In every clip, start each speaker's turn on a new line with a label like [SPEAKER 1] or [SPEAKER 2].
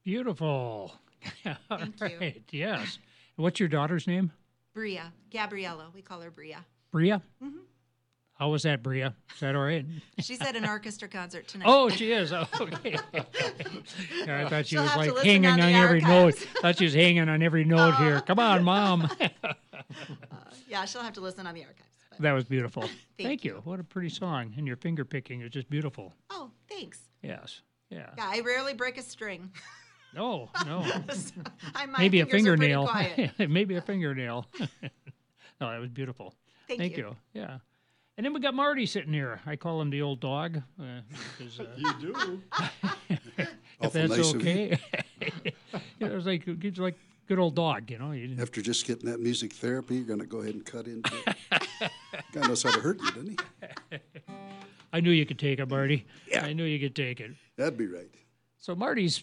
[SPEAKER 1] Beautiful. All
[SPEAKER 2] Thank you.
[SPEAKER 1] right. Yes. What's your daughter's name?
[SPEAKER 2] Bria, Gabriella, we call her Bria.
[SPEAKER 1] Bria? How was that, Bria? Is that all right?
[SPEAKER 2] She's at an orchestra concert tonight.
[SPEAKER 1] Oh, she is. Oh, okay. Yeah, I thought she
[SPEAKER 2] She'll
[SPEAKER 1] was
[SPEAKER 2] have to
[SPEAKER 1] like
[SPEAKER 2] listen
[SPEAKER 1] hanging
[SPEAKER 2] on
[SPEAKER 1] on
[SPEAKER 2] the
[SPEAKER 1] every note.
[SPEAKER 2] archives.
[SPEAKER 1] Thought she was hanging on every note here. Come on, Mom.
[SPEAKER 2] Yeah, she'll have to listen on the archives. But.
[SPEAKER 1] That was beautiful.
[SPEAKER 2] Thank
[SPEAKER 1] you. What a pretty song. And your finger picking is just beautiful.
[SPEAKER 2] Oh, thanks.
[SPEAKER 1] Yes. Yeah.
[SPEAKER 2] Yeah, I rarely break a string.
[SPEAKER 1] No, no.
[SPEAKER 2] My
[SPEAKER 1] Maybe a
[SPEAKER 2] fingers are pretty
[SPEAKER 1] fingernail.
[SPEAKER 2] quiet.
[SPEAKER 1] Maybe a fingernail. No, that was beautiful.
[SPEAKER 2] Thank you.
[SPEAKER 1] Yeah. And then we got Marty sitting here. I call him the old dog. Because,
[SPEAKER 3] You do.
[SPEAKER 1] if
[SPEAKER 4] Awful
[SPEAKER 1] that's
[SPEAKER 4] nice of you.
[SPEAKER 1] okay. It was like he's like good old dog, you know.
[SPEAKER 4] After just getting that music therapy, you're going to go ahead and cut into it. God knows how to hurt you, doesn't he?
[SPEAKER 1] I knew you could take it, Marty.
[SPEAKER 4] Yeah.
[SPEAKER 1] I knew you could take it.
[SPEAKER 4] That'd be right.
[SPEAKER 1] So Marty's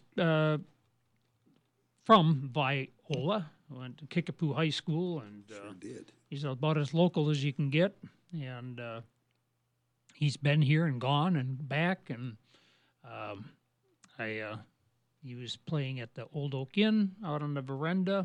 [SPEAKER 1] from Viola. Went to Kickapoo High School, and
[SPEAKER 4] Sure did.
[SPEAKER 1] he's about as local as you can get. And he's been here and gone and back. And he was playing at the Old Oak Inn out on the veranda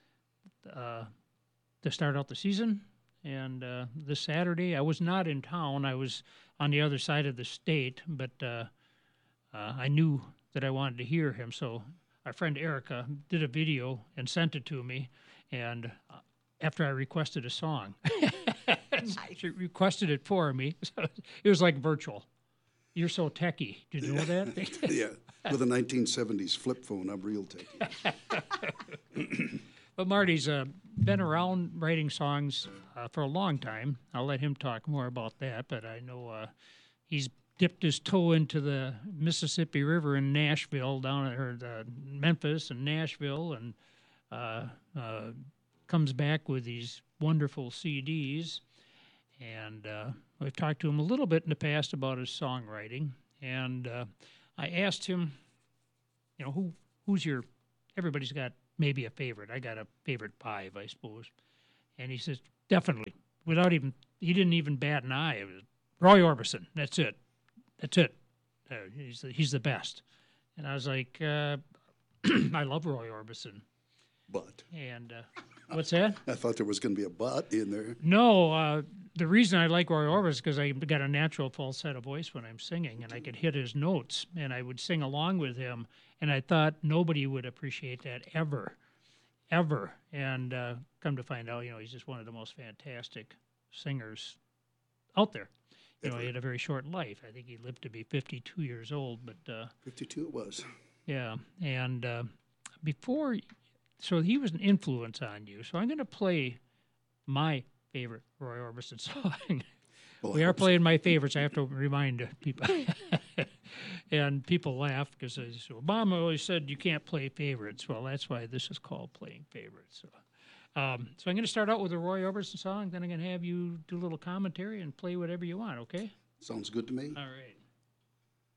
[SPEAKER 1] to start out the season. And this Saturday, I was not in town. I was on the other side of the state, but I knew that I wanted to hear him. So our friend Erica did a video and sent it to me. And after I requested a song, she requested it for me. So it was like virtual. You're so techie. Did you know that?
[SPEAKER 4] Yeah. With a 1970s flip phone, I'm real techie.
[SPEAKER 1] But Marty's been around writing songs for a long time. I'll let him talk more about that, but I know he's dipped his toe into the Mississippi River in Nashville, down at Memphis and Nashville, and comes back with these wonderful CDs. And we've talked to him a little bit in the past about his songwriting. And I asked him, you know, who's your, everybody's got maybe a favorite. I got a favorite 5, I suppose. And he says, definitely, without even, he didn't even bat an eye. It was Roy Orbison. That's it. That's it. He's the best. And I was like, I love Roy Orbison.
[SPEAKER 4] But
[SPEAKER 1] And what's that?
[SPEAKER 4] I thought there was going to be a but in there.
[SPEAKER 1] No, the reason I like Roy Orbison is because I got a natural falsetto voice when I'm singing, and I could hit his notes, and I would sing along with him, and I thought nobody would appreciate that ever. And come to find out, you know, he's just one of the most fantastic singers out there. You know, he had a very short life. I think he lived to be 52 years old, but
[SPEAKER 4] 52 it was.
[SPEAKER 1] yeah. And so he was an influence on you. So I'm going to play my favorite Roy Orbison song.
[SPEAKER 4] Well,
[SPEAKER 1] We
[SPEAKER 4] I
[SPEAKER 1] are
[SPEAKER 4] hope so.
[SPEAKER 1] playing my favorites. I have to remind people. And people laugh because they say, well, Mom always said you can't play favorites. Well, that's why this is called playing favorites. So I'm going to start out with a Roy Orbison song. Then I'm going to have you do a little commentary and play whatever you want, okay?
[SPEAKER 4] Sounds good to me.
[SPEAKER 1] All right.